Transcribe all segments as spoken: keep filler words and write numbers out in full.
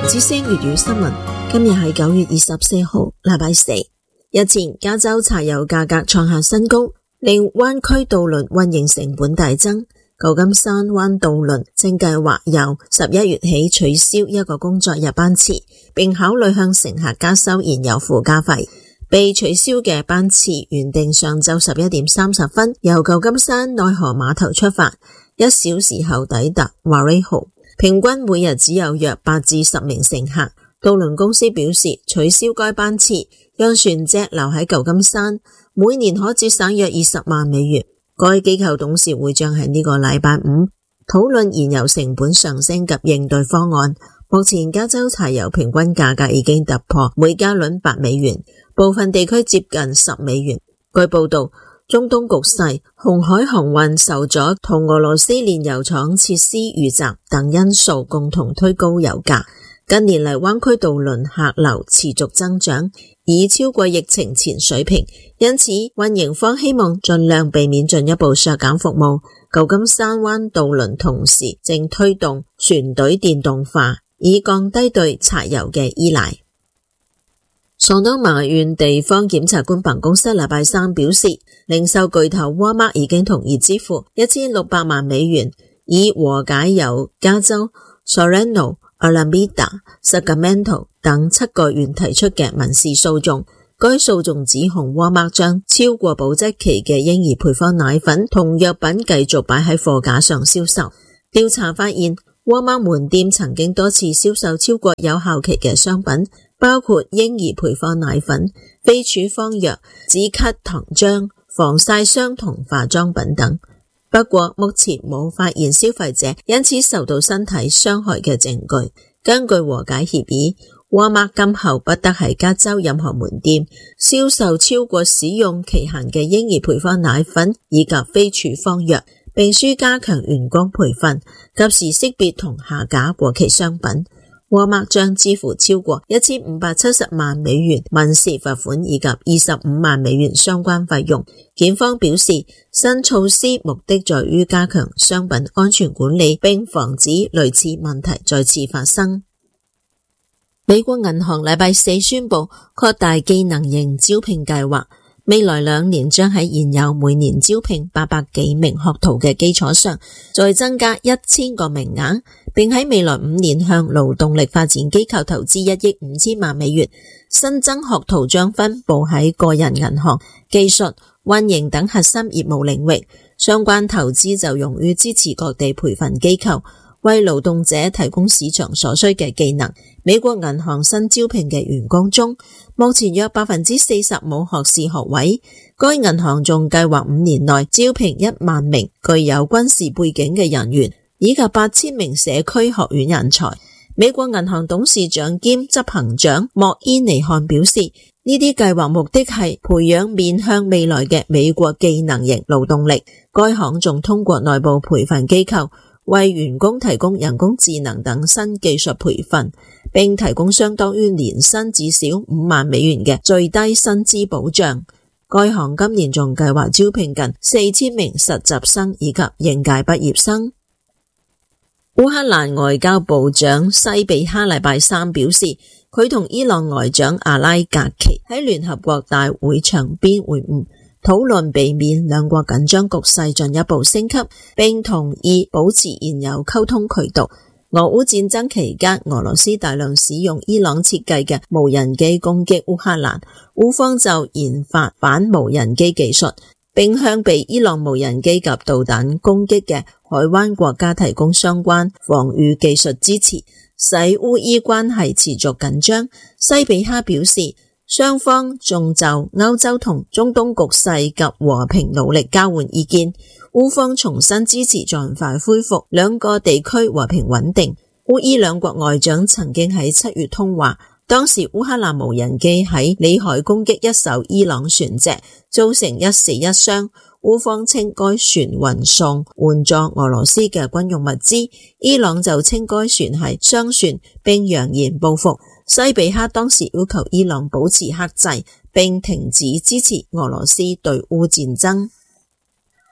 之聲粵語新聞，今日係九月二十四號，禮拜四。日前，加州柴油價格創下新高，令灣區渡輪運營成本大增。舊金山灣渡輪正計劃由十一月起取消一個工作日班次，並考慮向乘客加收燃油附加費。被取消嘅班次原定上晝十一點三十分由舊金山內河碼頭出發，一小時後抵達 Vallejo， 平均每日只有約八至十名乘客。渡輪公司表示，取消該班次讓船隻留喺舊金山，每年可節省約二十萬美元。該機構董事會將喺呢個禮拜五討論燃油成本上升及應對方案。目前加州柴油平均價格已經突破每加侖八美元，部分地區接近十美元。據報道，中東局勢、紅海航運受阻同俄羅斯煉油廠設施遇襲等因素共同推高油價。近年嚟，灣區渡輪客流持續增長，已超過疫情前水平，因此運營方希望盡量避免進一步削減服務。舊金山灣渡輪同時正推動船隊電動化，以降低對柴油嘅依賴。索多瑪縣地方檢察官辦公室禮拜三表示，零售巨頭沃爾瑪已經同意支付一千六百萬美元，以和解由加州、Sorrento、Alameda、Sacramento 等七個縣提出嘅民事訴訟。該訴訟指控沃爾瑪將超過保質期嘅嬰兒配方奶粉同藥品繼續擺喺貨架上銷售。調查發現，沃爾瑪門店曾經多次銷售超過有效期嘅商品，包括嬰兒配方奶粉、非處方藥、止咳糖漿、防曬霜同化妝品等。不過目前冇發現消費者因此受到身體傷害嘅證據。根據和解協議，沃爾瑪今後不得喺加州任何門店銷售超過使用期限嘅嬰兒配方奶粉以及非處方藥，並須加強員工培訓，及時識別同下架過期商品。沃爾瑪將支付超過一千五百七十萬美元民事罰款以及二十五萬美元相關費用。檢方表示，新措施目的在於加強商品安全管理，並防止類似問題再次發生。美國銀行禮拜四宣布擴大技能型招聘計劃，未來兩年將喺現有每年招聘八百幾名學徒嘅基礎上，再增加一千個名額，並喺未來五年向勞動力發展機構投資一億五千萬美元。新增學徒將分佈喺個人銀行、技術、運營等核心業務領域，相關投資就用於支持各地培訓機構，為勞動者提供市場所需嘅技能。美國銀行新招聘嘅員工中，目前約百分之四十冇學士學位。該銀行仲計劃五年內招聘一萬名具有軍事背景嘅人員，以及八千名社區學院人才。美國銀行董事長兼執行長莫伊尼漢表示，呢啲計劃目的係培養面向未來嘅美國技能型勞動力。該行仲通過內部培訓機構為員工提供人工智能等新技術培訓，並提供相當於年薪至少五萬美元嘅最低薪資保障。該行今年仲計劃招聘近四千名實習生以及應屆畢業生。烏克蘭外交部長西比哈禮拜三表示，佢同伊朗外長阿拉格奇喺聯合國大會場邊會晤，討論避免兩國緊張局勢進一步升級，並同意保持現有溝通渠道。俄烏戰爭期間，俄羅斯大量使用伊朗設計嘅無人機攻擊烏克蘭，烏方就研發反無人機技術，並向被伊朗無人機及導彈攻擊嘅海灣國家提供相關防禦技術支持，使烏伊關係持續緊張。西比哈表示，雙方仲就歐洲同中東局勢及和平努力交換意見。烏方重新支持盡快恢復兩個地區和平穩定。烏伊兩國外長曾經喺七月通話，當時烏克蘭無人機喺裏海攻擊一艘伊朗船隻，造成一死一傷。烏方稱該船運送援助俄羅斯嘅軍用物資，伊朗就稱該船係商船，並揚言報復。西比哈當時要求伊朗保持克制，並停止支持俄羅斯對烏戰爭。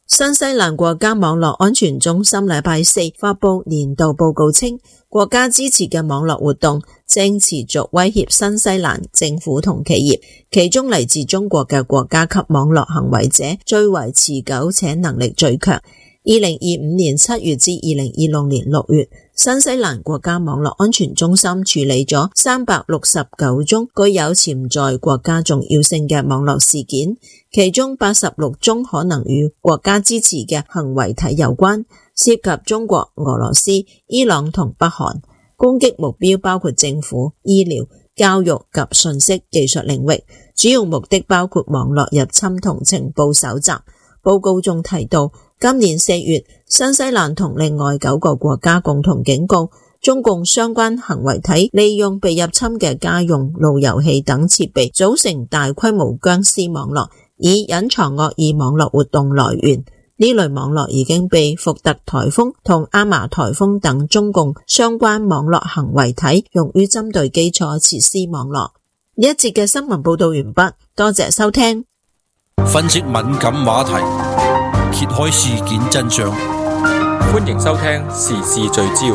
新西蘭國家網絡安全中心禮拜四發佈年度報告稱，國家支持嘅網絡活動正持續威脅新西蘭政府同企業，其中嚟自中國嘅國家級網絡行為者最為持久且能力最強。二零二五年七月至二零二六年六月，新西蘭國家網絡安全中心處理咗三百六十九宗具有潛在國家重要性嘅網絡事件，其中八十六宗可能與國家支持嘅行為體有關，涉及中國、俄羅斯、伊朗同北韓。攻擊目標包括政府、醫療、教育及信息技術領域，主要目的包括網絡入侵同情報搜集。報告仲提到，今年四月，新西蘭同另外九個國家共同警告，中共相關行為體利用被入侵嘅家用路由器等設備組成大規模僵屍網絡，以隱藏惡意網絡活動來源。呢類網絡已經被福特颱風同阿瑪颱風等中共相關網絡行為體用於針對基礎設施網絡。呢一節嘅新聞報道完畢，多謝收聽。 分析敏感話題，揭開事件真相， 歡迎收聽時事聚焦。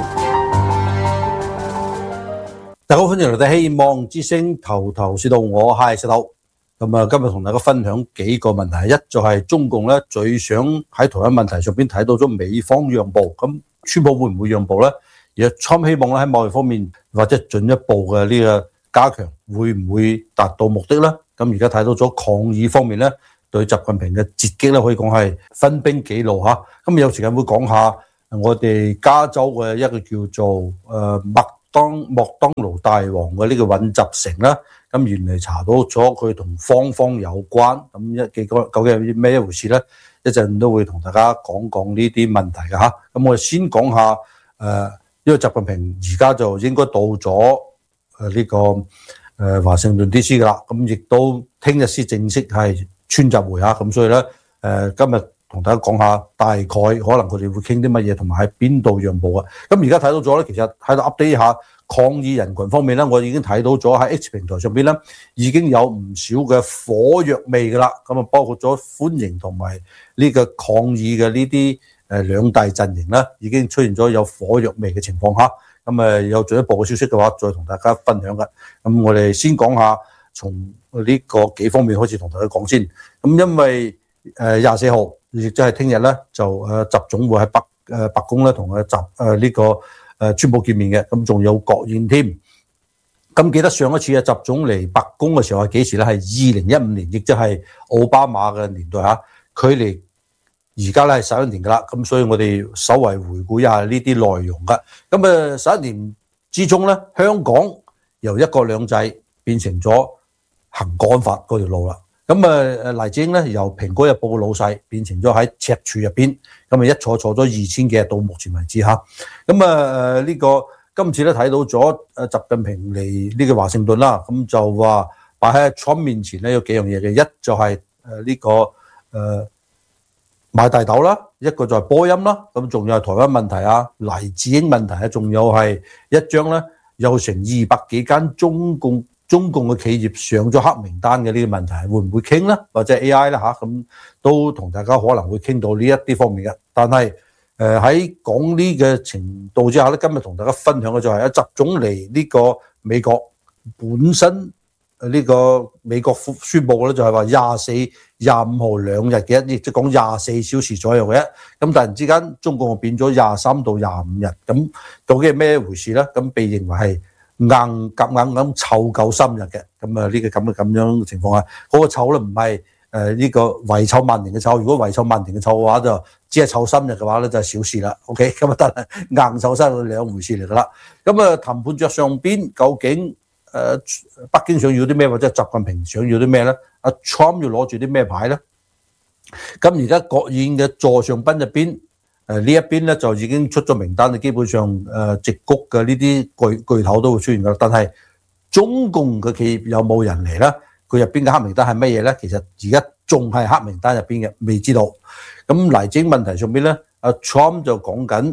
大家好，歡迎嚟到希望之聲頭頭是道，我係石頭。咁啊，今日同大家分享幾個問題。一就係中共咧最想喺台灣問題上邊睇到咗美方讓步，咁川普會唔會讓步咧？而川希望咧喺貿易方面或者進一步嘅呢個加強，會唔會達到目的咧？咁而家睇到咗抗議方面咧，對習近平嘅截擊咧，可以講係分兵幾路嚇。咁有時間會講下我哋加州嘅一個叫做誒麥當麥當勞大王嘅呢個尹習成啦。咁原嚟查到咗佢同方方有關，咁一幾個究竟有啲咩一回事咧？一陣都會同大家講講呢啲問題嘅嚇。咁我哋先講下誒，因為習近平而家就應該到咗誒呢個誒華盛頓 D C 噶啦，咁亦都聽日先正式係川習會嚇。咁所以咧誒今日同大家講下大概可能佢哋會傾啲乜嘢，同埋喺邊度讓步啊。咁而家睇到咗咧，其實喺度 update 一下。抗議人群方面咧，我已經睇到咗喺 X 平台上邊咧，已經有唔少嘅火藥味噶啦。咁啊，包括咗歡迎同埋呢個抗議嘅呢啲誒兩大陣營咧，已經出現咗有火藥味嘅情況下。咁誒有進一步嘅消息嘅話，再同大家分享嘅。咁我哋先講下從呢個幾方面開始同大家講先。咁因為誒廿四號，亦即係聽日咧，就誒習總會喺北誒白宮咧同佢習誒呢個。誒川普見面嘅，咁仲有國宴添。咁記得上一次啊，習總嚟白宮嘅時候係幾時咧？係二零一五年，亦即係奧巴馬嘅年代嚇。距離而家咧係十一年噶啦。咁所以我哋稍為回顧一下呢啲內容噶。咁誒十一年之中咧，香港由一國兩制變成咗行國安法嗰條路啦。咁誒誒黎智英咧由蘋果日報嘅老細變成咗喺赤柱入邊，咁啊一坐坐咗二千幾日到目前為止嚇。咁啊誒呢個今次咧睇到咗誒習近平嚟呢個華盛頓啦，咁就話擺喺 Trump 面前咧有幾樣嘢嘅，一就係誒呢個誒買大豆啦，一個就係波音啦，咁仲有係台灣問題啊、黎智英問題啊，仲有係一張咧有成二百幾間中共。中共嘅企業上咗黑名單嘅呢個問題，會唔會傾咧？或者 A I 啦嚇，咁都同大家可能會傾到呢一啲方面嘅。但係誒喺講呢嘅程度之下咧，今日同大家分享嘅就係啊，習總嚟呢個美國本身呢個美國宣佈嘅咧，就係話廿四、廿五號兩日嘅一，亦即係講廿四小時左右嘅一。咁突然之間，中共變咗廿三到廿五日，咁究竟係咩回事咧？咁被認為係硬夾硬咁湊夠三日嘅，咁啊呢個咁嘅咁樣嘅情況下，嗰個湊咧唔係誒呢個遺臭萬年嘅臭，如果遺臭萬年嘅臭嘅話，就只係湊三日嘅話咧就係小事啦。OK，咁啊得硬湊三日兩回事嚟噶啦。咁啊談判桌上邊究竟誒北京想要啲咩，或者習近平想要啲咩咧？阿 Trump 要攞住啲咩牌咧？咁而家國宴嘅座上賓入邊。誒呢一邊咧就已經出咗名單，基本上誒矽谷嘅呢啲巨巨頭都會出現㗎。但係中共嘅企業有冇人嚟咧？佢入邊嘅黑名單係乜嘢咧？其實而家仲係黑名單入邊嘅，未知道。咁黎智英問題上邊咧，阿 Trump 就講緊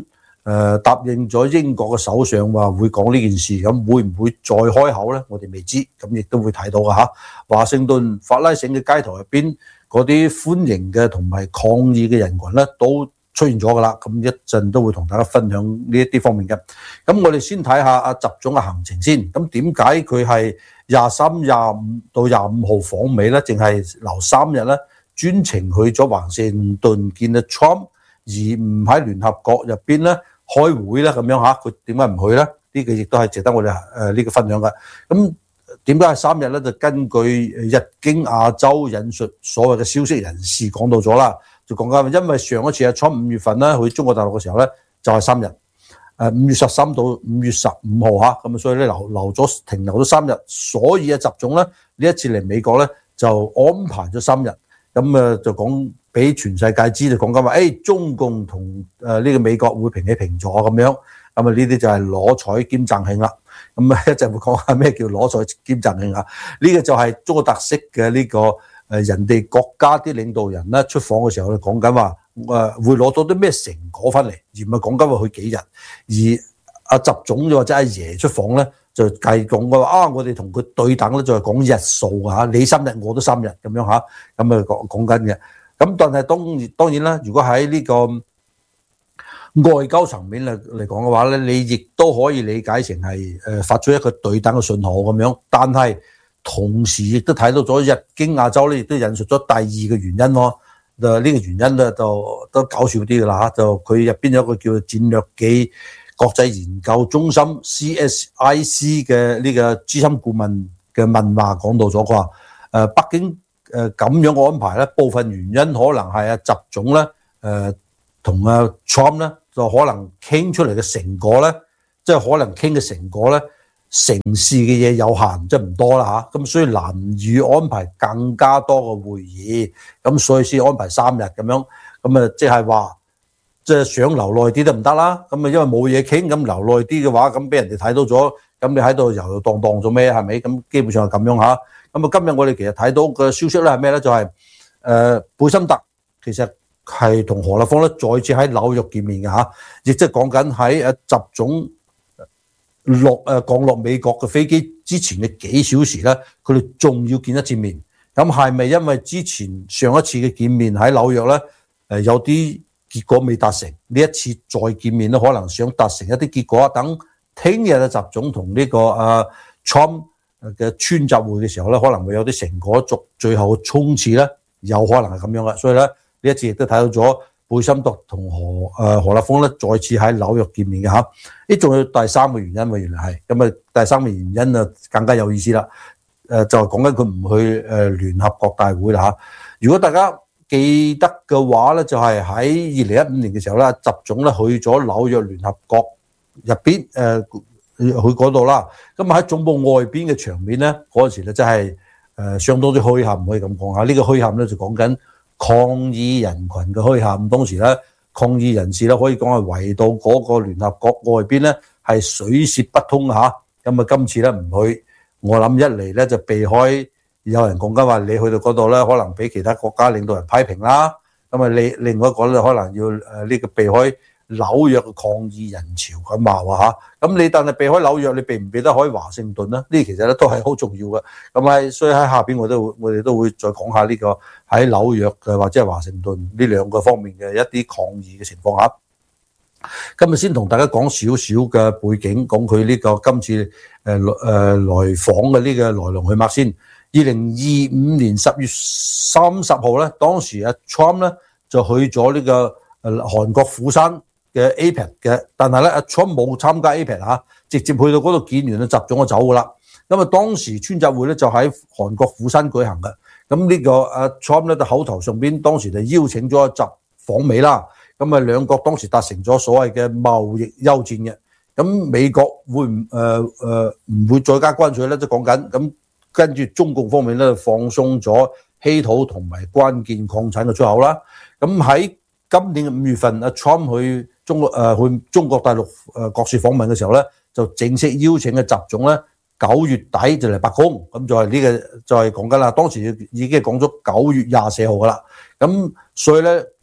誒答應咗英國嘅首相話會講呢件事，咁會唔會再開口咧？我哋未知，咁亦都會睇到嘅嚇。華盛頓法拉盛嘅街頭入邊嗰啲歡迎嘅同埋抗議嘅人群咧，都出現咗㗎啦。咁一陣都會同大家分享呢一啲方面嘅。咁我哋先睇下阿習總嘅行程先。咁點解佢係廿三、廿五到廿五號訪美咧？淨係留三日咧，專程去咗華盛頓見阿 Trump， 而唔喺聯合國入邊咧開會咧咁樣嚇，佢點解唔去咧？呢個亦都係值得我哋誒呢個分享嘅。咁點解係三日咧？就根據日經亞洲引述所謂嘅消息人士講到咗啦，就講緊因為上一次阿 Trump 五月份咧去中國大陸嘅時候咧就係三日，誒五月十三到五月十五號嚇，咁所以咧留留咗停留咗三日，所以啊習總咧呢一次嚟美國咧就安排咗三日，咁啊就講俾全世界知，就講緊話誒中共同誒呢個美國會平起平坐咁樣，咁啊呢啲就係攞彩兼贈慶啦。咁啊一陣會講下咩叫攞彩兼贈慶啊？呢個就係中國特色嘅呢個誒人哋國家啲領導人咧出訪嘅時候咧講緊話誒會攞到啲咩成果翻嚟，而唔係講緊話去幾日。而阿習總或者阿爺出訪咧就計講嘅話啊，我哋同佢對等咧就係講日數啊，你三日我都三日咁樣嚇，咁啊講講緊嘅。咁但係當然當然啦，如果喺呢個外交層面嚟嚟講嘅話咧，你亦都可以理解成係誒發出一個對等嘅信號咁樣。但係同時亦都睇到咗日經亞洲咧，亦都引述咗第二個原因咯。誒、這、呢個原因咧就都搞笑啲㗎啦嚇，就佢入邊有一個叫做戰略暨國際研究中心 C S I C 嘅呢個資深顧問嘅問話講到咗，佢話誒北京誒咁樣嘅安排咧，部分原因可能係阿習總咧誒同阿 Trump 咧就可能傾出嚟嘅成果咧，即係可能傾嘅成果咧，成事嘅嘢有限，即係唔多啦嚇，咁所以難以安排更加多嘅會議，咁所以先安排三日咁樣，咁啊即係話即係想留耐啲都唔得啦，咁啊因為冇嘢傾，咁留耐啲嘅話，咁俾人哋睇到咗，咁你喺度遊遊蕩蕩做咩？係咪？咁基本上係咁樣嚇。咁啊今日我哋其實睇到嘅消息咧係咩咧？就係誒貝森特其實係同何立峰咧再次喺紐約見面嘅嚇，亦即係講緊喺誒習總落誒降落美國嘅飛機之前嘅幾小時咧，佢哋仲要見一次面。咁係咪因為之前上一次嘅見面喺紐約咧誒有啲結果未達成，呢一次再見面咧可能想達成一啲結果，等聽日嘅習總同呢個誒 Trump 嘅川習會嘅時候咧，可能會有啲成果，逐最後嘅衝刺咧，有可能係咁樣嘅。所以咧呢一次亦都睇到咗貝森特同何誒何立峰咧再次喺紐約見面嘅嚇。呢仲有第三個原因喎，原來係咁啊！第三個原因啊更加有意思啦。誒就係講緊佢唔去誒聯合國大會啦嚇。如果大家記得嘅話咧，就係喺二零一五年嘅時候咧，習總咧去咗紐約聯合國入邊誒。去嗰度啦，咁喺總部外邊嘅場面咧，嗰陣時咧真係誒相當之墟冚，唔可以咁講嚇。呢個墟冚咧就講緊抗議人群嘅墟冚。當時咧抗議人士咧可以講係圍到嗰個聯合國外邊咧係水泄不通嚇。咁啊今次咧唔去，我諗一嚟咧就避開有人講緊話你去到嗰度咧可能俾其他國家領導人批評啦。咁啊你另外一個咧可能要誒呢個避開紐約嘅抗議人潮咁話喎嚇，咁你但係避開紐約，你避唔避得開華盛頓咧？呢其實咧都係好重要嘅。咁喺所以喺下邊我都會我哋都會再講下呢個喺紐約嘅或者係華盛頓呢兩個方面嘅一啲抗議嘅情況嚇。今日先同大家講少少嘅背景，講佢呢個今次誒誒來訪嘅呢個來龍去脈先。二零二五年十月三十號咧，當時阿 Trump 咧就去咗呢個誒韓國釜山嘅 A P E C 嘅，但係咧阿 Trump 冇參加 A P E C 嚇，直接去到嗰度見完咧習總就走噶啦。咁啊當時川習會咧就喺韓國釜山舉行嘅，咁呢個阿 Trump 咧就口頭上邊當時就邀請咗阿習訪美啦。咁啊兩國當時達成咗所謂嘅貿易休戰嘅，咁美國會唔誒誒唔會再加關稅咧？即係講緊咁，跟住中共方面咧放鬆咗稀土同埋關鍵礦產嘅出口啦。咁喺今年嘅五月份，阿 Trump 去中國誒、呃、去中國大陸誒國事訪問嘅時候咧，就正式邀請嘅習總咧，九月底就嚟白宮，咁就係呢、這個就係講緊啦。當時已經係講咗九月廿四號噶啦，咁所以咧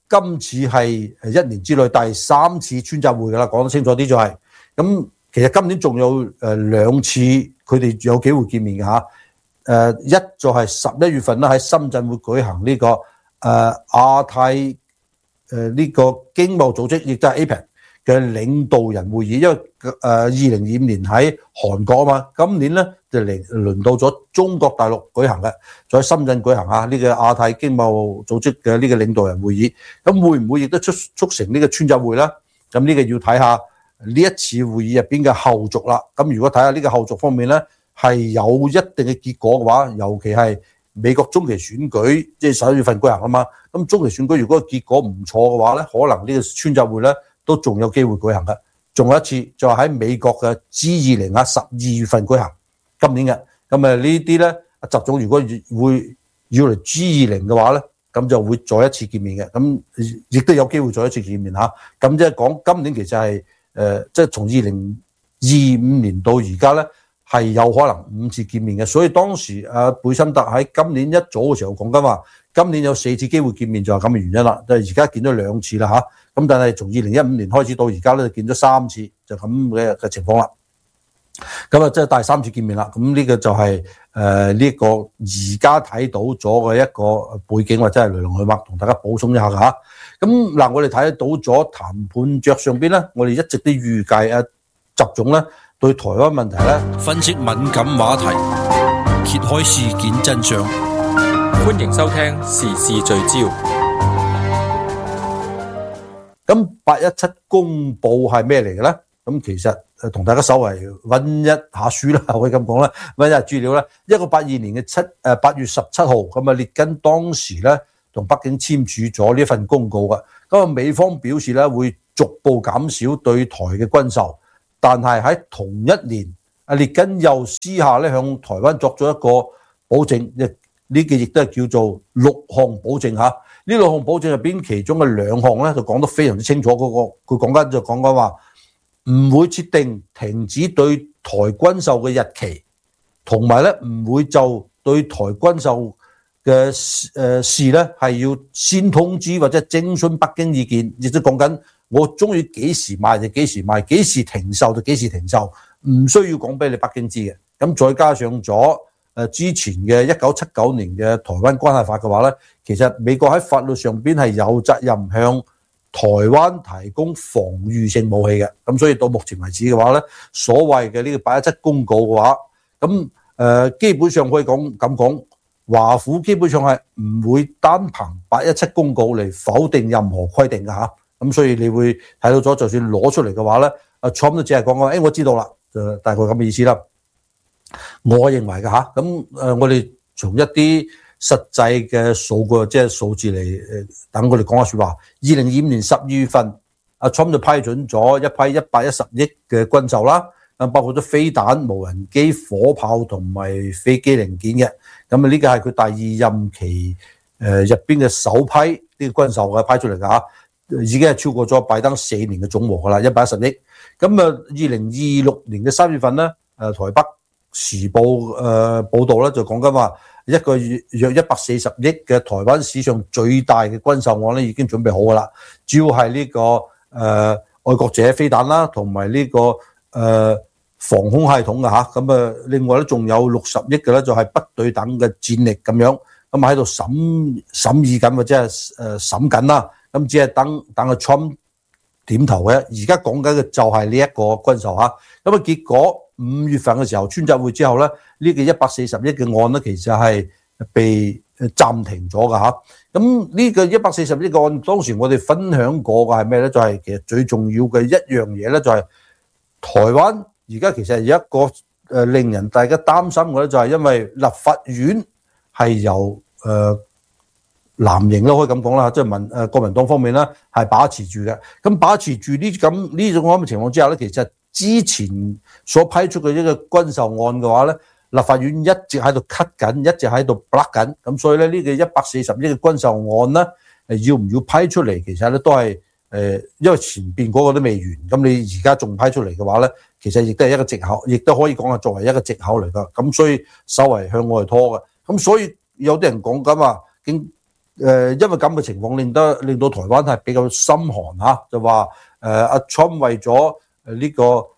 今次係一年之內第三次川習會㗎啦，講得清楚啲就係、是、咁。其實今年仲有誒兩次佢哋有機會見面嘅嚇。誒一就係十一月份啦，喺深圳會舉行呢、這個誒、呃、亞太誒呢個經貿組織，亦都係 A P E C 嘅領導人會議。因為誒二零二五年喺韓國啊嘛，今年咧就嚟輪到咗中國大陸舉行嘅，就喺深圳舉行啊！呢、這個亞太經貿組織嘅呢個領導人會議，咁會唔會亦都促促成呢個川習會咧？咁呢個要睇下呢一次會議入邊嘅後續啦。咁如果睇下呢個後續方面咧，係有一定嘅結果嘅話，尤其係美國中期選舉，即係十一月份舉行啊嘛。咁中期選舉如果結果唔錯嘅話咧，可能呢個川習會咧都仲有機會舉行嘅。仲有一次就喺美國嘅 G 二十啊，十二月份舉行，今年嘅。咁啊呢啲咧，習總如果會要嚟 G 二十嘅話咧，咁就會再一次見面嘅。咁亦都有機會再一次見面嚇。咁即係講今年其實係誒，即係從二零二五年到而家咧，係有可能五次見面嘅。所以當時阿貝森特喺今年一早嘅時候講緊話，今年有四次機會見面就係咁嘅原因啦。就係而家見咗兩次啦嚇。咁但係從二零一五年開始到而家咧，就見咗三次，就咁嘅嘅情況啦。咁啊，即係第三次見面啦。咁呢個就係誒呢個而家睇到咗嘅一個背景，或者係來龍去脈，同大家補充一下嚇。咁嗱，我哋睇到咗談判桌上邊咧，我哋一直都預計啊，習總咧對台灣問題咧分析敏感話題，揭開事件真相。 歡迎收聽時事聚焦。 咁八一七公報係咩嚟嘅咧？咁其實誒同大家稍微溫一下書啦，可以咁講啦，溫一下資料啦。一九八二年嘅七誒八月十七號，咁啊列根當時咧同北京簽署咗呢份公告嘅。咁啊美方表示咧會逐步減少對台嘅軍售，但係喺同一年，阿列根又私下咧向台灣作咗一個保證，呢個亦都係叫做六項保證嚇。呢六項保證入邊，其中嘅兩項咧就講得非常之清楚。嗰個佢講緊就講緊話，唔會設定停止對台軍售嘅日期，同埋咧唔會就對台軍售嘅誒事咧係要先通知或者徵詢北京意見，亦都講緊我中意幾時賣就幾時賣，幾時停售就幾時停售，唔需要講俾你北京知嘅。咁再加上咗誒之前嘅一九七九年嘅台灣關係法嘅話咧，其實美國喺法律上邊係有責任向台灣提供防禦性武器嘅。咁所以到目前為止嘅話咧，所謂嘅呢個八一七公告嘅話，咁誒基本上可以講咁講，華府基本上係唔會單憑八一七公告嚟否定任何規定嘅嚇。咁所以你會睇到咗，就算攞出嚟嘅話咧，阿 Trump 都只係講話，誒我知道啦，就大概咁嘅意思啦。我認為嘅嚇，咁誒我哋從一啲實際嘅數據，即係數字嚟誒，等我哋講下説話。二零二五年十二月份，阿 Trump 就批准咗一批一百一十億嘅軍售啦，咁包括咗飛彈、無人機、火炮同埋飛機零件嘅。咁啊，呢個係佢第二任期誒入邊嘅首批呢個軍售嘅批出嚟嘅嚇，已經係超過咗拜登四年嘅總和噶啦，一百一十億。咁啊，二零二六年嘅三月份咧，誒台北時報誒、呃、報道咧就講緊話，一個月約一百四十億嘅台灣史上最大嘅軍售案咧已經準備好噶啦，主要係呢、這個誒、呃、愛國者飛彈啦，同埋呢個誒、呃、防空系統嘅嚇。咁啊，另外咧仲有六十億嘅咧，就係不對等嘅戰力咁樣，咁喺度審審議緊或者係誒審緊啦。咁只係等等個 Trump 點頭嘅。而家講緊嘅就係呢一個軍售嚇。咁啊，結果五月份嘅時候，川習會之後咧，呢個一百四十億嘅案咧，其實係被暫停咗㗎嚇。咁呢個一百四十億嘅案，當時我哋分享過嘅係咩咧？就係、是、其實最重要嘅一樣嘢咧，就係台灣而家其實有一個誒令人大家擔心嘅咧，就係因為立法院係由誒。呃藍營咯，可以咁講啦，即係民誒國民黨方面咧係把持住嘅。咁把持住呢咁呢種咁嘅情況之下咧，其實之前所批出嘅一個軍售案嘅話咧，立法院一直喺度 cut 緊，一直喺度 block 緊。咁所以咧呢個一百四十億嘅軍售案咧，誒要唔要批出嚟，其實咧都係誒，因為前邊嗰個都未完，咁你而家仲批出嚟嘅話咧，其實亦都係一個藉口，亦都可以講係作為一個藉口嚟㗎。咁所以稍為向外拖嘅。咁所以有啲人講緊話，經呃、因為咁嘅情況令得令到台灣係比較心寒嚇，就話誒阿 Trump 為咗誒呢個誒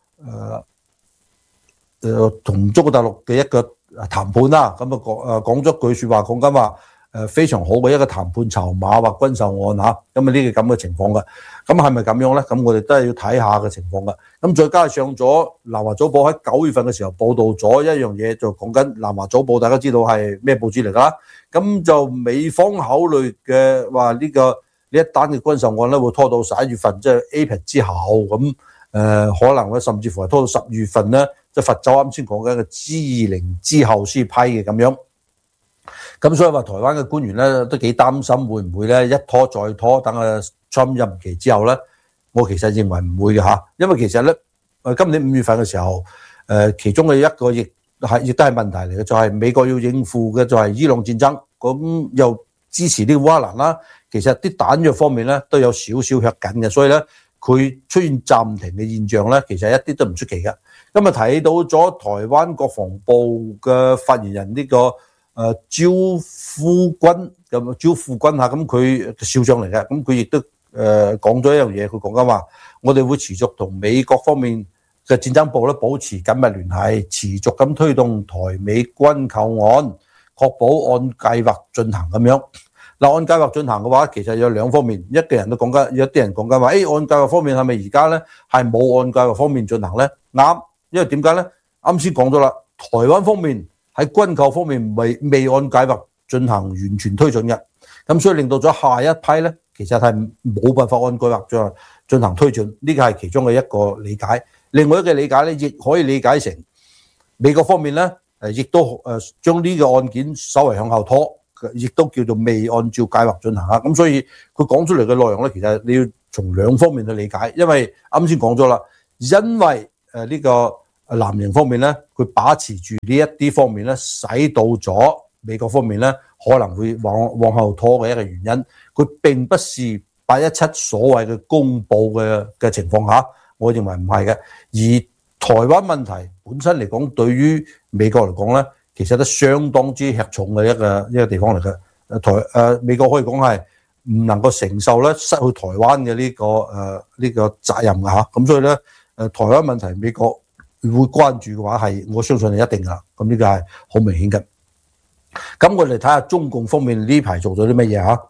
誒同中國大陸嘅一個談判啦，咁啊講誒講咗句説話，講緊話誒非常好嘅一個談判籌碼或軍售案嚇，咁啊呢個咁嘅情況嘅，咁係咪咁樣咧？咁我哋都係要睇下嘅情況嘅。咁再加上咗南華早報喺九月份嘅時候報導咗一樣嘢，就講緊南華早報，大家知道係咩報紙嚟㗎？咁就美方考慮嘅話呢個呢一單嘅軍售案咧，會拖到十一月份，即係 A P E C 之後，咁誒、呃、可能咧甚至乎係拖到十月份咧，即係佛州啱先講緊嘅 G 二十之後先批嘅咁樣。咁所以話台灣嘅官員咧都幾擔心會唔會咧一拖再拖，等阿 Trump 任期之後咧，我其實認為唔會嘅嚇，因為其實咧誒今年五月份嘅時候，誒、呃、其中嘅一個亦係亦都係問題嚟嘅，就係、是、美國要應付嘅就係伊朗戰爭，咁又支持呢個烏克蘭啦。其實啲彈藥方面咧都有少少吃緊嘅，所以咧佢出現暫停嘅現象咧，其實一啲都唔出奇嘅。今日睇到咗台灣國防部嘅發言人呢、這個。誒招夫軍咁招富軍嚇，咁佢少將嚟嘅，咁佢亦都誒講咗一樣嘢，佢講緊話，我哋會持續同美國方面嘅戰爭部咧保持緊密聯繫，持續咁推動台美軍購案，確保按計劃進行咁樣。嗱，按計劃進行嘅話，其實有兩方面，一個人都講緊，有啲人講緊話，誒按計劃方面係咪而家咧係冇按計劃方面進行咧？啱，因為點解咧？啱先講咗啦，台灣方面。喺軍購方面未未按計劃進行完全推進嘅，咁所以令到咗下一批咧，其實係冇辦法按計劃進行進行推進，呢個係其中嘅一個理解。另外一個理解咧，亦可以理解成美國方面咧，誒亦都誒將呢個案件稍為向後拖，亦都叫做未按照計劃進行啊。咁所以佢講出嚟嘅內容咧，其實你要從兩方面去理解，因為啱先講咗啦，因為誒呢個。藍營方面咧，佢把持住呢一啲方面咧，使到咗美國方面咧可能會往往後拖嘅一個原因。佢並不是八一七所謂嘅公佈嘅嘅情況下，我認為唔係嘅。而台灣問題本身嚟講，對於美國嚟講咧，其實都相當之吃重嘅一個一個地方嚟嘅。誒台誒、呃、美國可以講係唔能夠承受咧失去台灣嘅呢、這個誒呢、呃這個責任嘅嚇。咁所以咧誒、呃、台灣問題美國會關注嘅話係，我相信係一定噶，咁呢個係好明顯嘅。咁我哋睇下中共方面呢排做咗啲乜嘢嚇？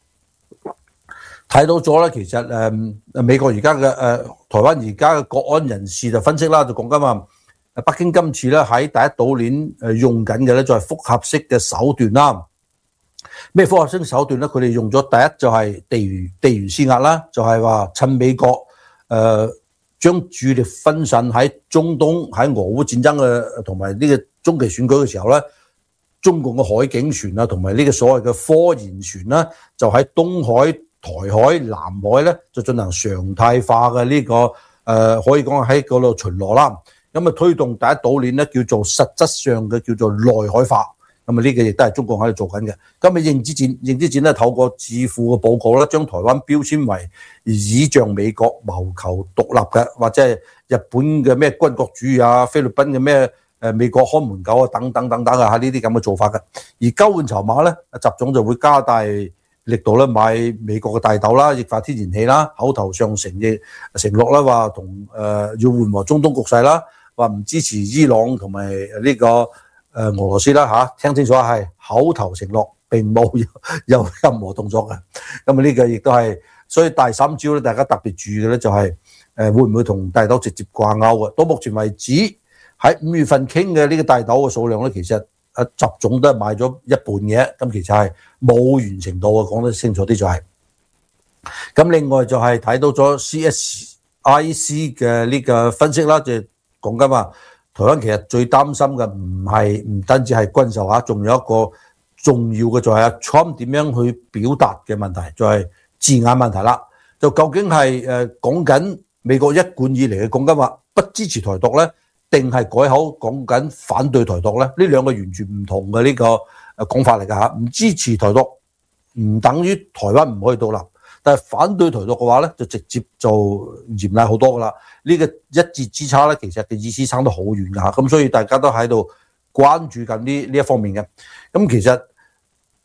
睇到咗咧，其實誒、呃、美國而家嘅誒台灣而家嘅國安人士就分析啦，就講緊話北京今次咧喺第一島鏈誒用緊嘅咧就係複合式嘅手段啦。咩複合式手段咧？佢哋用咗第一就係地緣地緣施壓啦，就係、是、話趁美國誒。呃將注意力分散喺中東喺俄烏戰爭嘅同埋呢個中期選舉嘅時候咧，中共嘅海警船啊，同埋呢個所謂嘅科研船啦，就喺東海、台海、南海咧，就進行常態化嘅呢、這個誒、呃，可以講喺嗰度巡邏啦。咁啊，推動第一島鏈咧，叫做實質上嘅叫做內海化。咁啊，呢個亦都係中共喺度做緊嘅。今日認知戰，認知戰咧透過智庫嘅報告咧，將台灣標籤為倚仗美國謀求獨立嘅，或者係日本嘅咩軍國主義啊，菲律賓嘅咩誒美國看門狗啊，等等等等啊，呢啲咁嘅做法嘅。而交換籌碼咧，習總就會加大力度咧買美國嘅大豆啦、液化天然氣啦，口頭上承認承諾啦，話同誒要緩和中東局勢啦，話唔支持伊朗同埋呢個。誒俄羅斯啦嚇，聽清楚係口頭承諾，並冇有，有任何動作嘅。咁啊呢個亦都係，所以第三招咧，大家特別注意嘅咧就係誒會唔會同大豆直接掛鈎嘅？到目前為止喺五月份傾嘅呢個大豆嘅數量咧，其實啊習總都係買咗一半嘅，咁其實係冇完成到嘅，講得清楚啲就係、是。咁另外就係睇到咗 C S I C 嘅呢個分析啦，就講緊話。台灣其實最擔心嘅唔係唔單止係軍售嚇，仲有一個重要嘅就係阿 Trump 點樣去表達嘅問題，就係、是、字眼問題啦。就究竟係誒講緊美國一貫以嚟嘅講緊話不支持台獨咧，定係改口講緊反對台獨咧？呢兩個完全唔同嘅呢個誒講法嚟㗎嚇。唔支持台獨唔等於台灣唔可以獨立。但係反對台獨嘅話咧，就直接就嚴厲好多噶啦。呢、這個一字之差咧，其實嘅意思差得好遠噶嚇。咁所以大家都喺度關注緊呢呢一方面嘅。咁其實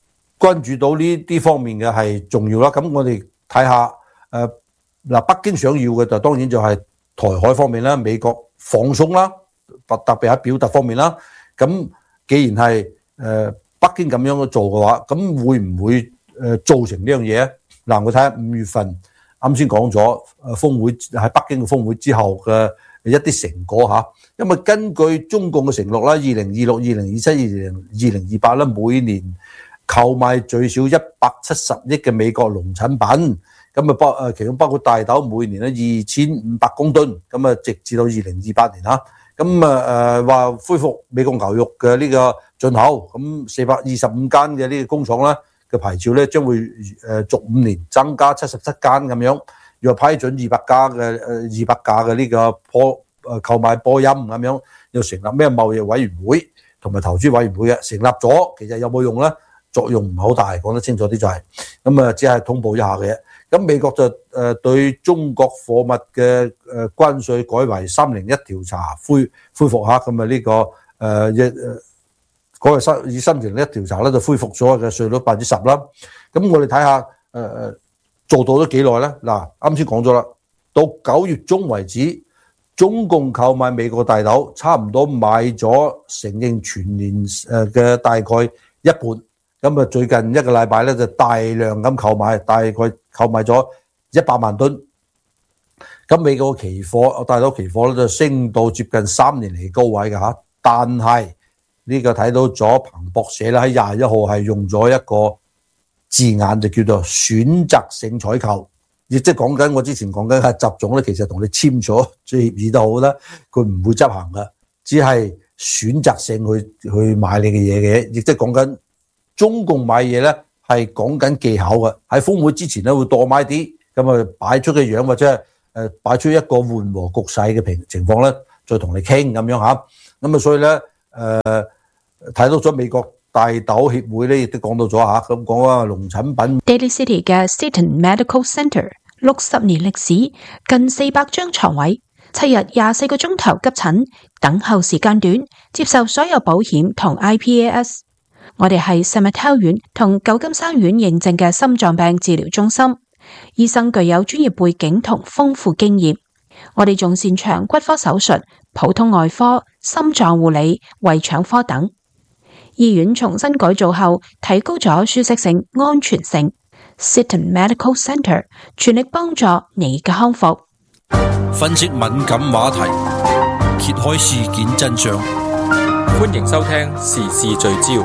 關注到呢啲方面嘅係重要啦。咁我哋睇下誒嗱，北京想要嘅就當然就係台海方面啦，美國放鬆啦，特特別喺表達方面啦。咁既然係誒北京咁樣去做嘅話，咁會唔會誒造成呢樣嘢咧？嗱，我睇下五月份啱先講咗誒峰會喺北京嘅峰會之後嘅一啲成果嚇。因為根據中共嘅承諾啦，二零二六、二零二七、二零二零二八咧，每年購買最少一百七十億嘅美國農產品，咁啊包誒其中包括大豆，每年咧二千五百公噸，咁啊直至到二零二八年嚇，咁啊誒話恢復美國牛肉嘅呢個進口，咁四百二十五間嘅呢個工廠咧嘅牌照咧將會誒逐五年增加七十七間咁樣，又批准二百家嘅誒二百架嘅呢個波誒購買波音咁樣，又成立咩貿易委員會同埋投資委員會嘅，成立咗，其實有冇用咧？作用唔係好大，講得清楚啲就係咁啊，只係通報一下嘅。咁美國就誒對中國貨物嘅誒關稅改為三零一調查恢恢復下，咁啊呢個誒一誒改為三以三零一調查咧就恢復咗嘅稅率百分之十啦。咁我哋睇下誒誒做到咗幾耐咧？嗱，啱先講咗啦，到九月中為止，中共購買美國大豆差唔多買咗承認全年誒嘅大概一半。咁啊，最近一個禮拜咧就大量咁購買，大概購買咗一百萬噸。咁美國期貨大豆期貨咧就升到接近三年嚟高位嘅嚇，但係呢個睇到咗彭博社咧喺廿一號係用咗一個字眼就叫做選擇性採購，亦即係講緊我之前講緊係習總咧，其實同你簽咗協議都好啦，佢唔會執行嘅，只係選擇性去去買你嘅嘢嘅，亦即係講緊。中共買嘢咧係講緊技巧嘅，喺峰會之前咧會多買啲，咁啊擺出嘅樣或者係誒擺出一個緩和局勢嘅平情況咧，再同你傾咁樣嚇。咁啊所以咧誒睇到咗美國大豆協會咧亦都講到咗嚇，咁講啊農產品。 Daly City 嘅 Seton Medical Centre 六十年歷史，近四百張床位，七日廿四個鐘頭急診，等候時間短，接受所有保險同 I P A S。我哋係聖馬竇院同舊金山院認證嘅心臟病治療中心，醫生具有專業背景同豐富經驗。我哋仲擅長骨科手術、普通外科、心臟護理、胃腸科等。醫院重新改造後，提高咗舒適性、安全性。Seton Medical Centre 全力幫助你嘅康復。 分析敏感話題，揭開事件真相。 歡迎收聽時事聚焦。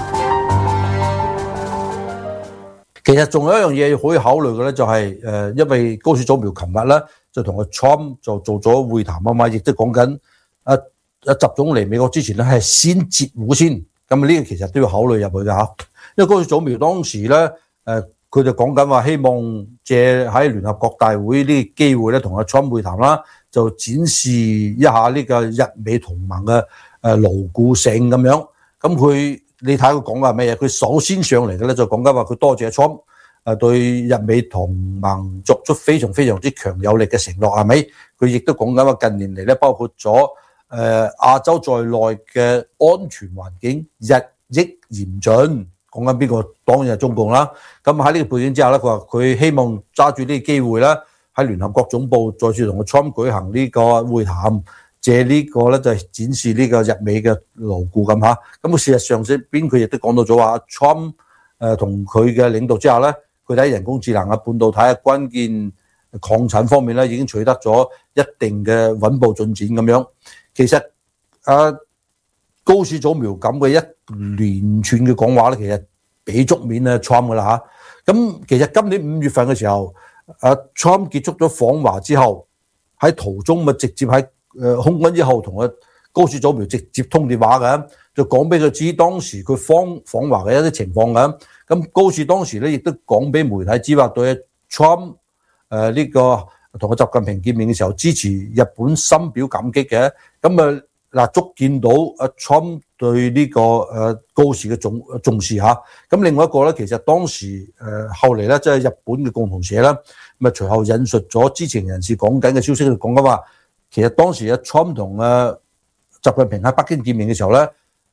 其實仲有一樣嘢可以考慮嘅咧，就係誒，因為高市早苗琴日咧就同阿 Trump 就做咗會談啊嘛，亦都講緊阿阿習總嚟美國之前咧係先截胡先，咁啊呢個其實都要考慮入去嘅嚇。因為高市早苗當時咧誒，佢就講緊話希望借喺聯合國大會呢個機會咧同阿 Trump 會談啦，就展示一下呢個日美同盟嘅誒牢固性咁樣。咁佢你睇佢講嘅係咩嘢？佢首先上嚟嘅咧就講緊話佢多謝 Trump 誒對日美同盟作出非常非常之強有力嘅承諾，係咪？佢亦都講緊話近年嚟咧，包括咗誒亞洲在內嘅安全環境日益嚴峻。講緊邊個？當然係中共啦。咁喺呢個背景之下咧，佢話佢希望揸住呢個機會咧，喺聯合國總部再次同個 Trump 舉行呢個會談。借呢個咧就係展示呢個日美嘅牢固咁嚇，咁事實上邊佢亦都講到咗話，Trump 誒同佢嘅領導之下咧，佢喺人工智能啊、半導體啊、關鍵礦產方面咧已經取得咗一定嘅穩步進展咁樣。其實啊，高市早苗咁嘅一連串嘅講話咧，其實俾足面啊 Trump 噶啦嚇。咁其實今年五月份嘅時候，啊 Trump 結束咗訪華之後，喺途中咪直接喺誒空軍一號同阿高市早苗直接通電話嘅，就講俾佢知當時佢訪訪華嘅一啲情況嘅。咁高市當時咧亦都講俾媒體知話對 Trump 誒呢個同阿習近平見面嘅時候支持日本深表感激嘅。咁啊嗱，足見到阿 Trump 對呢個誒高市嘅重重視嚇。咁另外一個咧，其實當時誒後嚟咧，即係日本嘅共同社啦，咁啊隨後引述咗知情人士講緊嘅消息，講緊話。其實當時阿 Trump 同阿習近平喺北京見面嘅時候咧，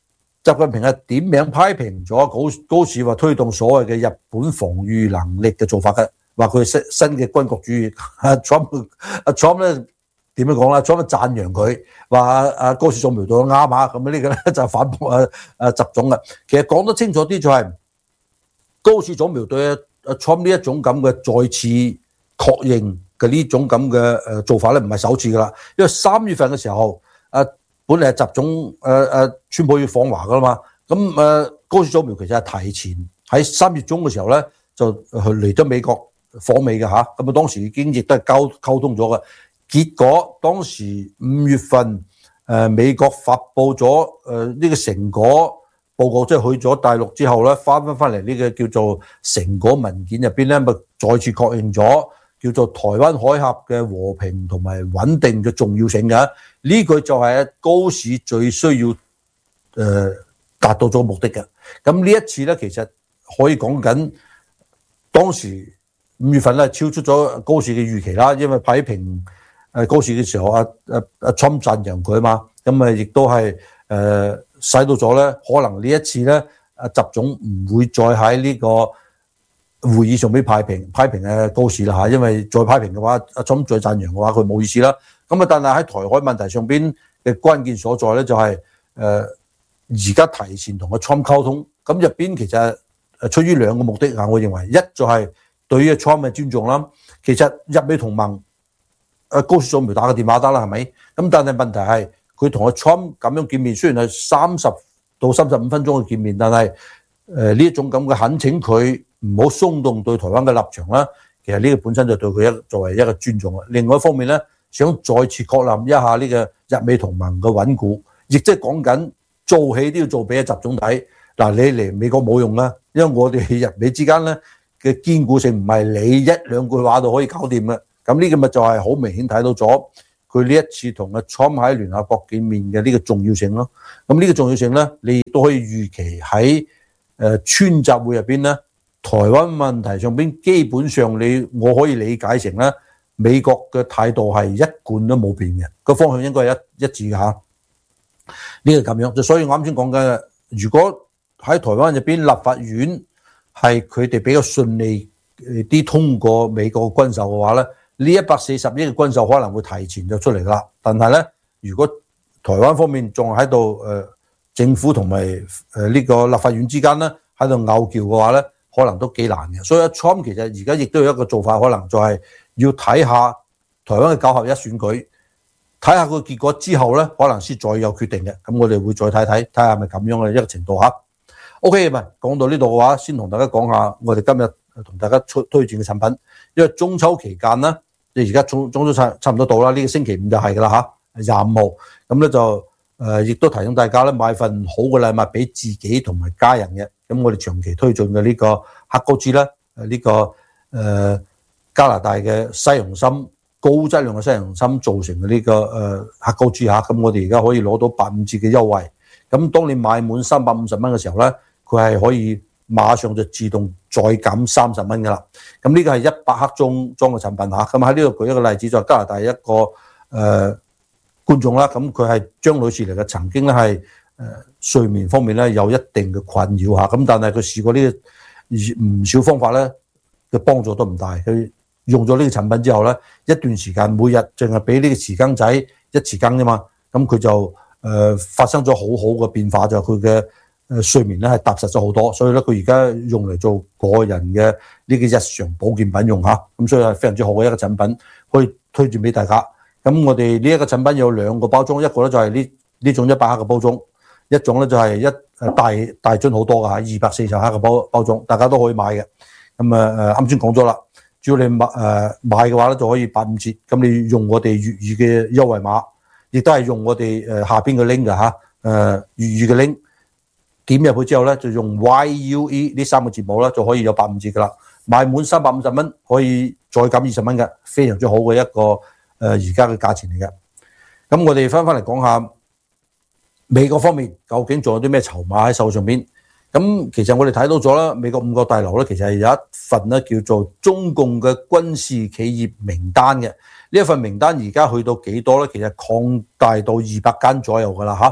習近平係點名批評咗高高市話推動所謂嘅日本防禦能力嘅做法嘅，話佢新新嘅軍國主義。阿 Trump 阿 Trump 咧點樣講啦 ？Trump 讚揚佢話阿高市早苗到啱啊，咁呢個咧就反駁阿阿習總啦。其實講得清楚啲就係、是、高市早苗對阿 Trump 呢一種咁嘅再次確認嘅呢種咁嘅誒做法咧，唔係首次噶啦，因為三月份嘅時候，誒本嚟係習總誒誒川普要訪華噶啦嘛，咁誒高市早苗其實係提前喺三月中嘅時候咧就嚟咗美國訪美嘅嚇，咁啊當時已經亦都係溝溝通咗嘅，結果當時五月份誒美國發布咗誒呢個成果報告，即係去咗大陸之後咧，翻翻翻嚟呢個叫做成果文件入邊咧，咪再次確認咗叫做台灣海峽嘅和平同埋穩定嘅重要性嘅。呢句就係高市最需要誒、呃、達到咗目的嘅。咁呢一次咧，其實可以講緊當時五月份咧超出咗高市嘅預期啦，因為批評誒高市嘅時候，阿阿阿 Trump 讚揚佢啊嘛，咁啊亦都係誒。呃使到咗咧，可能呢一次咧，阿習總唔會再喺呢個會議上邊批評批評誒高市啦嚇，因為再批評嘅話，阿 Trump 再讚揚嘅話，佢冇意思啦。咁啊，但係喺台海問題上邊嘅關鍵所在咧，就係誒而家提前同阿 Trump 溝通，咁入邊其實誒出於兩個目的啊，我認為一就係對於阿 Trump 嘅尊重啦。其實日美同盟，誒高市早苗打個電話得啦，係咪？咁但係問題係。佢同阿 Trump 咁樣見面，雖然係三十到三十五分鐘嘅見面，但係誒呢一種咁嘅懇請佢唔好鬆動對台灣嘅立場啦。其實呢個本身就對佢一作為一個尊重啦。另外一方面咧，想再次確立一下呢個日美同盟嘅穩固，亦即係講緊做戲都要做俾阿習總睇。嗱，你嚟美國冇用啦，因為我哋日美之間咧嘅堅固性唔係你一兩句話就可以搞掂嘅。咁呢個咪就係好明顯睇到咗。佢呢一次同阿 Trump 喺聯合國見面嘅呢個重要性咯，咁呢個重要性咧，你亦都可以預期喺誒川習會入邊咧，台灣問題上邊基本上你我可以理解成咧，美國嘅態度係一貫都冇變嘅，個方向應該係一一致嘅嚇。呢個咁樣，就所以我啱先講嘅，如果喺台灣入邊立法院係佢哋比較順利啲通過美國嘅軍售嘅話咧。呢一百四十億嘅軍售可能會提前就出嚟啦，但係咧，如果台灣方面仲喺度誒政府同埋誒呢個立法院之間咧喺度拗撬嘅話咧，可能都幾難嘅。所以 Trump 其實而家亦都有一個做法，可能就係要睇下台灣嘅九合一選舉，睇下個結果之後咧，可能先再有決定嘅。咁我哋會再睇睇，睇下係咪咁樣嘅一個程度嚇。OK， 唔係講到呢度嘅話，先同大家講下我哋今日同大家推推薦嘅產品，因為中秋期間咧。即係而家中中秋差差唔多到啦，呢、這個星期五就係噶啦嚇，廿五號咁咧就誒，亦、呃、都提醒大家咧買份好嘅禮物俾自己同埋家人嘅。咁我哋長期推進嘅呢個黑高芝咧，誒、這、呢個誒、呃、加拿大嘅西洋參高質量嘅西洋參造成嘅呢、這個誒、呃、黑高芝嚇，咁我哋而家可以攞到八五折嘅優惠。咁當你買滿三百五十蚊嘅時候咧，佢係可以馬上就自動再減三十蚊噶啦，咁呢個係一百克裝裝嘅產品嚇。咁喺呢度舉一個例子，就係加拿大一個誒、呃、觀眾啦，咁佢係張女士嚟嘅，曾經咧係誒睡眠方面咧有一定嘅困擾嚇，咁但係佢試過呢個唔少方法咧嘅幫助都唔大，佢用咗呢個產品之後咧，一段時間每日淨係俾呢個匙羹仔一匙羹啫嘛，咁佢就誒、呃、發生咗好好嘅變化，就係佢嘅。誒睡眠咧係踏實咗好多，所以咧佢而家用嚟做個人嘅呢個日常保健品用嚇，咁所以係非常之好嘅一個產品，可以推薦俾大家。咁我哋呢一個產品有兩個包裝，一個咧就係呢呢種一百克嘅包裝，一種咧就係一誒大大樽好多嘅嚇，二百四十克嘅包包裝，大家都可以買嘅。咁啊誒啱先講咗啦，只要你買誒買嘅話咧就可以八五折，咁你用我哋粵語嘅優惠碼，亦都係用我哋誒下邊嘅 link 嘅嚇，誒粵語嘅 link。點入去之後咧，就用 Y U E 呢三個字母啦，就可以有八五折噶啦。買滿三百五十蚊可以再減二十蚊嘅，非常之好嘅一個誒而家嘅價錢嚟嘅。咁我哋翻翻嚟講下美國方面究竟仲有啲咩籌碼喺手上邊？咁其實我哋睇到咗啦，美國五角大樓咧，其實係有一份咧叫做中共嘅軍事企業名單嘅。呢一份名單而家去到幾多咧？其實擴大到二百間左右噶啦嚇。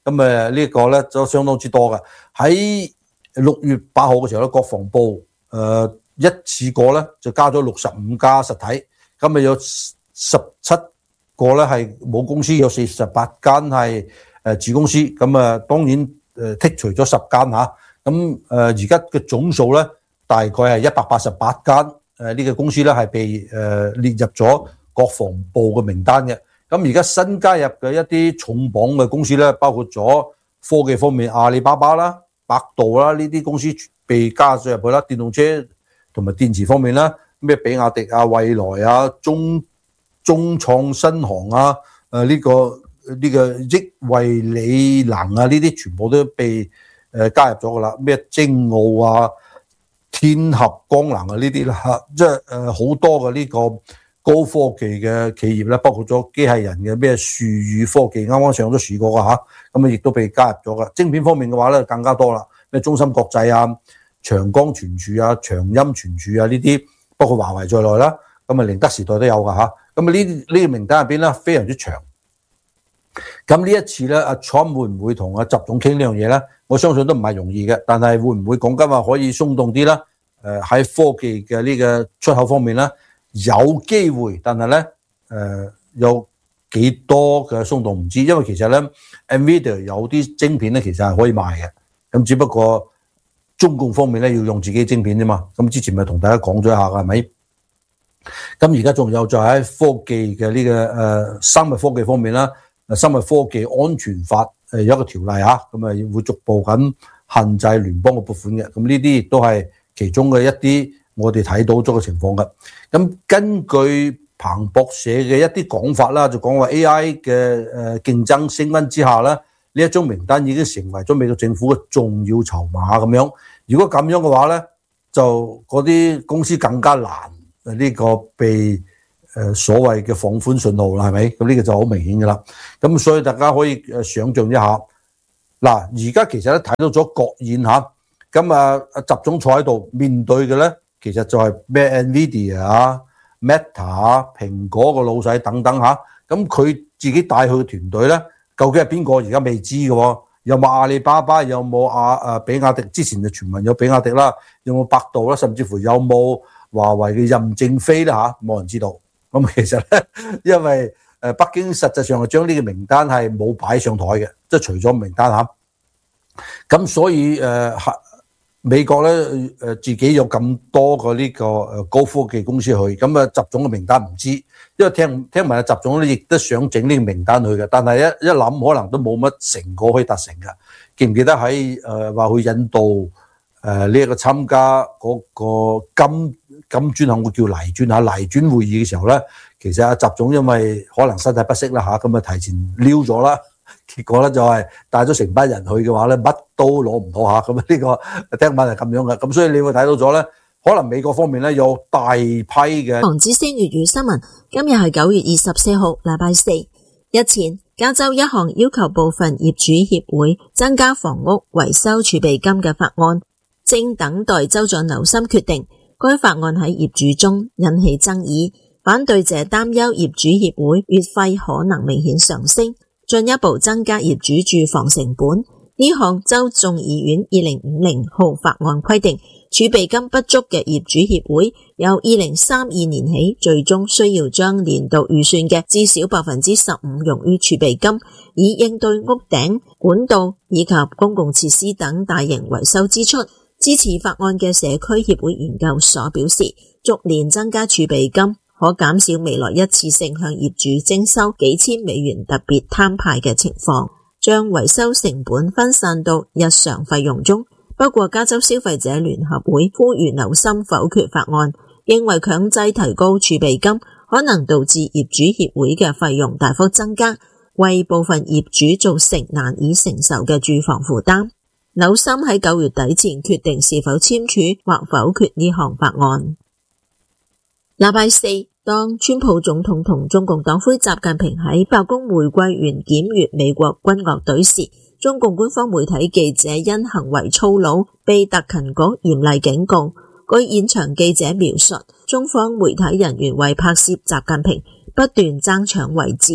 咁誒呢個咧就相當之多嘅。喺六月八號嘅時候咧，國防部誒、呃、一次過咧就加咗六十五家實體，咁誒有十七個咧係母公司，有四十八間係誒子公司，咁啊當然誒剔除咗十間嚇，咁誒而家嘅總數咧大概係一百八十八間誒呢個公司咧係被誒列入咗國防部嘅名單嘅。咁而家新加入嘅一啲重磅嘅公司咧，包括咗科技方面阿里巴巴啦、百度啦，呢啲公司被加咗入去啦。電動車同埋電池方面啦，咩比亞迪啊、蔚來啊、中中創新航啊、誒、呃、呢、這個呢、這個億惠理能啊，呢啲全部都被誒加入咗噶啦。咩精奧啊、天合光能啊呢啲啦嚇，即係誒好多嘅呢個高科技嘅企業咧，包括咗機械人嘅咩樹宇科技，啱啱上咗市過噶嚇，咁啊亦都被加入咗噶。晶片方面嘅話咧，更加多啦，咩中芯國際啊、長江存儲啊、長鑫存儲啊呢啲，包括華為在內啦，咁啊寧德時代都有噶嚇。咁啊呢呢個名單入邊咧非常之長。咁呢一次咧，阿 Trump 會唔會同阿習總傾呢樣嘢咧？我相信都唔係容易嘅，但係會唔會講緊話可以鬆動啲咧？誒喺科技嘅呢個出口方面咧？有機會，但係咧誒有幾多嘅鬆動唔知，因為其實咧 Nvidia 有啲晶片咧其實係可以賣嘅，咁只不過中共方面咧要用自己晶片啫嘛。咁之前咪同大家講咗一下㗎，係咪？咁而家仲有就喺科技嘅呢、這個誒、呃、生物科技方面啦，生物科技安全法誒有一個條例嚇，咁啊會逐步咁限制聯邦嘅撥款嘅。咁呢啲亦都係其中嘅一啲。我哋睇到咗個情況嘅，咁根據彭博社嘅一啲講法啦，就講話 A I 嘅誒競爭升溫之下咧，呢一張名單已經成為咗美國政府嘅重要籌碼咁樣。如果咁樣嘅話咧，就嗰啲公司更加難呢個被誒所謂嘅放寬信號啦，係咪？咁呢個就好明顯㗎啦。咁所以大家可以誒想像一下，嗱，而家其實咧睇到咗國宴嚇，咁啊啊習總坐喺度面對嘅咧。其實就係咩 Nvidia 啊、Meta 啊、蘋果個老細等等嚇，咁佢自己帶去嘅團隊咧，究竟係邊個？而家未知嘅喎，有冇阿里巴巴？有冇阿誒比亞迪？之前就傳聞有比亞迪啦，有冇百度啦？甚至乎有冇華為嘅任正非啦嚇，冇人知道。咁其實咧，因為誒北京實際上係將呢個名單係冇擺上台嘅，即係除咗名單嚇。咁所以誒、呃美國咧誒自己有咁多個呢個誒高科技公司去，咁啊習總嘅名單唔知，因為聽聽聞啊習總咧亦都想整呢個名單去嘅，但係一一諗可能都冇乜成果可以達成嘅。記唔記得喺誒話去印度誒呢一個參加嗰個金金磚係會叫黎磚嚇黎磚會議嘅時候咧，其實阿習總因為可能身體不適啦嚇，咁啊提前溜咗啦。結果咧就係帶咗成班人去嘅話咧，乜都攞唔到下，咁啊呢個聽聞係咁樣嘅，咁所以你會睇到咗咧，可能美國方面咧有大批嘅。 黃之星粵語新聞，今日係九月二十四號，禮拜四。日前，加州一項要求部分業主協會增加房屋維修儲備金嘅法案，正等待州長紐森決定。該法案喺業主中引起爭議，反對者擔憂業主協會月費可能明顯上升。進一步增加業主住房成本。呢項州眾議院二零五零號法案規定，儲備金不足嘅業主協會由二零三二年起，最終需要將年度預算嘅至少百分之十五用於儲備金，以應對屋頂、管道以及公共設施等大型維修支出。支持法案嘅社區協會研究所表示，逐年增加儲備金可減少未來一次性向業主徵收幾千美元特別攤派嘅情況，將維修成本分散到日常費用中。不過加州消費者聯合會呼籲紐森否決法案，認為強制提高儲備金可能導致業主協會嘅費用大幅增加，為部分業主造成難以承受嘅住房負擔。紐森喺九月底前決定是否簽署或否決呢項法案。禮拜四，當川普總統同中共黨魁習近平喺白宮玫瑰園檢閱美國軍樂隊時，中共官方媒體記者因行為粗魯被特勤局嚴厲警告。據現場記者描述，中方媒體人員為拍攝習近平不斷爭搶位置，一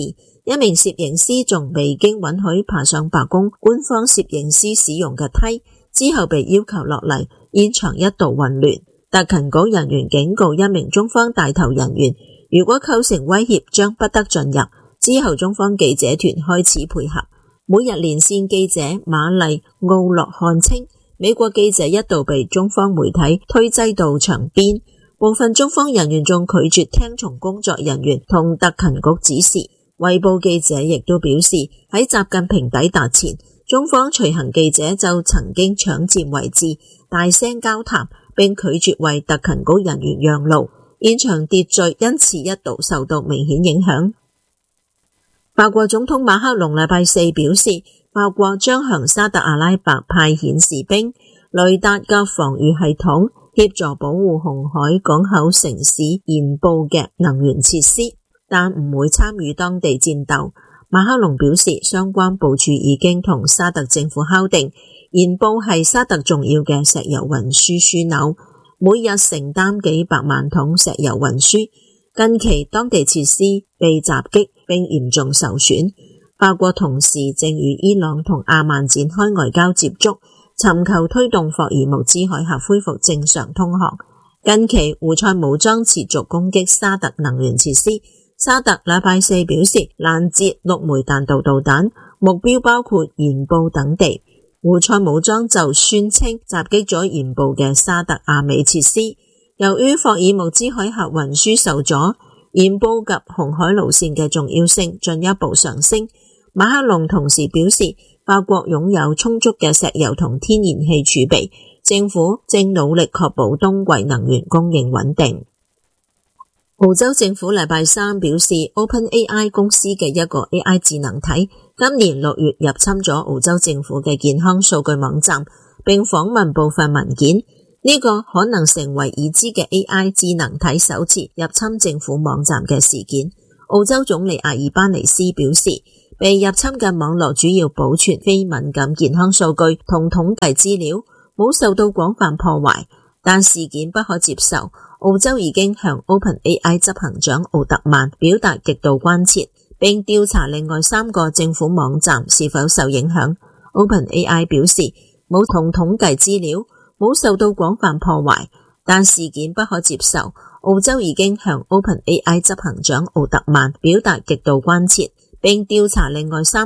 一名攝影師仲未經允許爬上白宮官方攝影師使用嘅梯，之後被要求落嚟，現場一度混亂。特勤局人員警告一名中方帶頭人員，如果構成威脅，將不得進入。之後中方記者團開始配合。每日連線記者瑪麗奧洛漢稱，美國記者一度被中方媒體推擠到牆邊，部分中方人員仲拒絕聽從工作人員同特勤局指示。衛報記者亦都表示，喺習近平抵達前，中方隨行記者就曾經搶佔位置，大聲交談，並拒絕為特勤局人員讓路，現場秩序因此一度受到明顯影響。法國總統馬克龍禮拜四表示，法國將向沙特阿拉伯派遣士兵、雷達嘅防禦系統，協助保護紅海港口城市鹽布嘅能源設施，但唔會參與當地戰鬥。馬克龍表示，相關部署已經同沙特政府敲定，鹽布係沙特重要嘅石油運輸樞紐，每日承擔幾百萬桶石油運輸。近期當地設施被襲擊並嚴重受損，法國同時正與伊朗同阿曼展開外交接觸，尋求推動霍爾木茲海峽恢復正常通航。近期胡塞武裝持續攻擊沙特能源設施，沙特禮拜四表示攔截六枚彈道導彈，目標包括鹽布等地。胡塞武裝就宣稱襲擊咗鹽布嘅沙特阿美設施。由於霍爾木茲海峽運輸受阻，鹽布及紅海路線嘅重要性進一步上升。馬克龍同時表示，法國擁有充足嘅石油同天然氣儲備，政府正努力確保冬季能源供應穩定。澳洲政府禮拜三表示 ，OpenAI 公司嘅一個 A I 智能體今年六月入侵咗澳洲政府嘅健康數據網站，並訪問部分文件。呢個可能成為已知嘅 A I 智能體首次入侵政府網站嘅事件。澳洲總理阿爾巴尼斯表示，被入侵嘅網絡主要保存非敏感健康數據同統計資料，冇受到廣泛破壞，但事件不可接受。澳洲已經向 OpenAI 執行長奧特曼表達極度關切，並調查另外三個政府網站是否受影響。OpenAI 表示，冇同統計資料，冇受到廣泛破壞，但事件不可接受。澳洲已經向 OpenAI 執行長奧特曼表達極度關切，並調查另外三